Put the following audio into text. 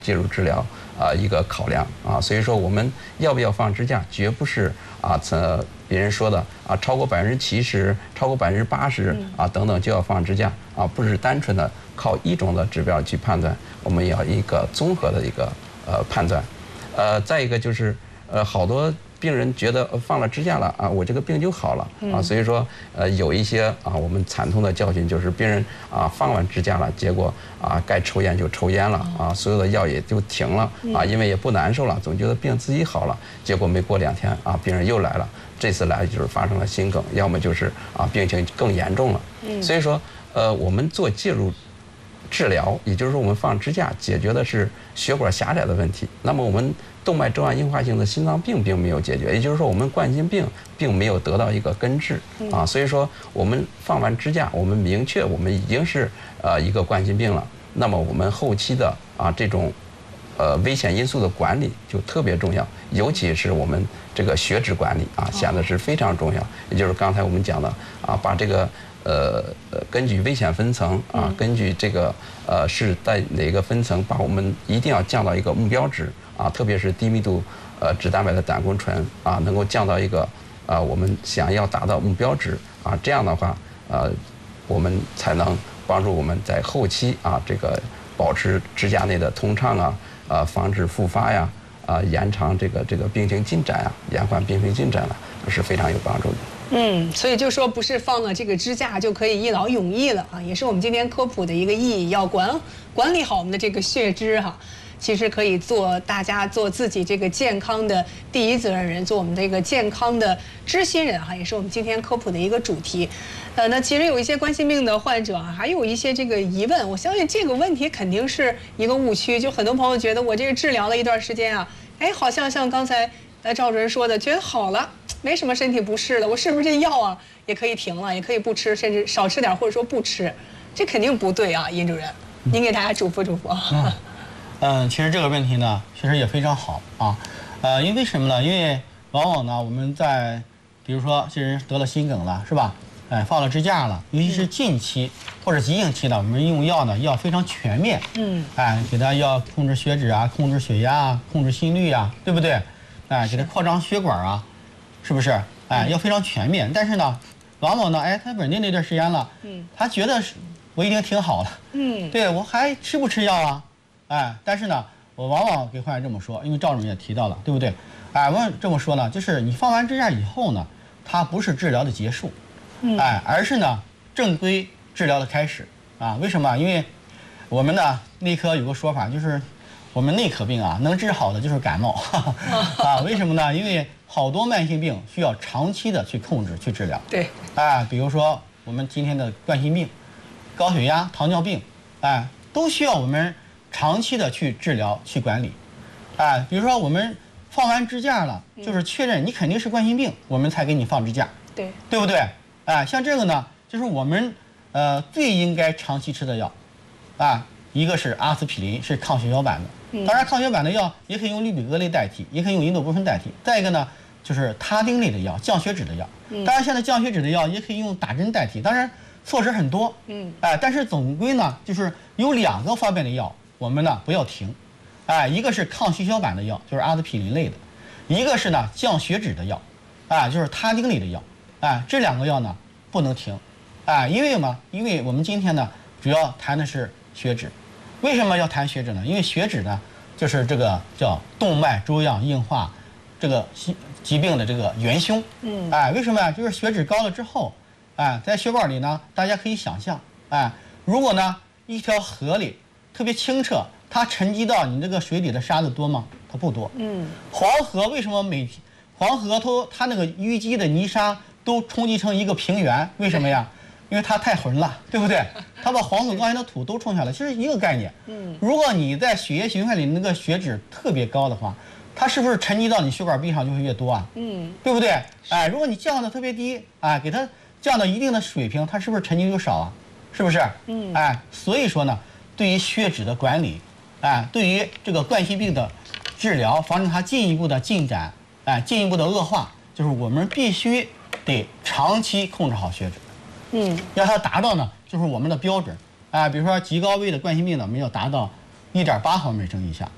介入治疗一个考量所以说我们要不要放支架，绝不是别人说的超过70%、超过80%等等就要放支架不是单纯的靠一种的指标去判断，我们要一个综合的一个判断。再一个就是好多病人觉得放了支架了我这个病就好了所以说有一些我们惨痛的教训就是病人放完支架了，结果该抽烟就抽烟了所有的药也就停了因为也不难受了，总觉得病自己好了，结果没过2天病人又来了，这次来就是发生了心梗，要么就是病情更严重了。所以说我们做介入治疗，也就是说我们放支架解决的是血管狭窄的问题，那么我们动脉粥样硬化性的心脏病并没有解决，也就是说我们冠心病并没有得到一个根治所以说我们放完支架，我们明确我们已经是一个冠心病了，那么我们后期的这种危险因素的管理就特别重要，尤其是我们这个血脂管理显得是非常重要。也就是刚才我们讲的把这个根据危险分层根据这个是在哪个分层，把我们一定要降到一个目标值特别是低密度脂蛋白的胆固醇能够降到一个我们想要达到目标值这样的话我们才能帮助我们在后期这个保持支架内的通畅防止复发呀延长这个病情进展延缓病情进展是非常有帮助的。 所以就说不是放了这个支架就可以一劳永逸了也是我们今天科普的一个意义，要管理好我们的这个血脂其实可以大家做自己这个健康的第一责任人，做我们这个健康的知心人也是我们今天科普的一个主题。那其实有一些冠心病的患者还有一些这个疑问，我相信这个问题肯定是一个误区，就很多朋友觉得我这个治疗了一段时间好像刚才赵主任说的，觉得好了，没什么身体不适了，我是不是这药也可以停了，也可以不吃，甚至少吃点或者说不吃？这肯定不对殷主任，您给大家嘱咐嘱咐。 其实这个问题呢，确实也非常好因为什么呢？因为往往呢，我们在比如说这人得了心梗了，是吧？放了支架了，尤其是近期或者急性期呢，我们用药呢要非常全面，给他要控制血脂控制血压控制心率对不对？给他扩张血管是不是？要非常全面。但是呢，往往呢，他稳定那段时间了，他觉得我已经挺好了，对我还吃不吃药但是呢，我往往给患者这么说，因为赵主任也提到了，对不对？我这么说呢，就是你放完支架以后呢，它不是治疗的结束，而是呢正规治疗的开始为什么？因为我们呢内科有个说法，就是我们内科病能治好的就是感冒为什么呢？因为好多慢性病需要长期的去控制去治疗， 对比如说我们今天的冠心病、高血压、糖尿病都需要我们长期的去治疗去管理比如说我们放完支架了，就是确认你肯定是冠心病，我们才给你放支架，对不对？像这个呢，就是我们最应该长期吃的药一个是阿司匹林，是抗血小板的，当然抗血小板的药也可以用氯吡格类代替，也可以用吲哚布酚代替。再一个呢，就是他汀类的药，降血脂的药，当然现在降血脂的药也可以用打针代替，当然措施很多，但是总归呢，就是有2个方面的药，我们呢不要停，一个是抗血小板的药，就是阿司匹林类的，一个是呢降血脂的药，就是他汀类的药，这2个药呢不能停，因为嘛，因为我们今天呢主要谈的是血脂，为什么要谈血脂呢？因为血脂呢就是这个叫动脉粥样硬化这个疾病的这个元凶，为什么呀？就是血脂高了之后，在血管里呢，大家可以想象，如果呢一条河里特别清澈，它沉积到你这个水里的沙子多吗？它不多。黄河为什么黄河它那个淤积的泥沙都冲击成一个平原？为什么呀？因为它太浑了，对不对？它把黄土高原的土都冲下来，其实一个概念。如果你在血液循环里那个血脂特别高的话，它是不是沉积到你血管壁上就会越多对不对？如果你降的特别低给它降到一定的水平，它是不是沉积就少是不是？所以说呢，对于血脂的管理，对于这个冠心病的治疗，防止它进一步的进展，进一步的恶化，就是我们必须得长期控制好血脂。要它达到呢，就是我们的标准，比如说极高危的冠心病呢，我们要达到1.8毫每升以下。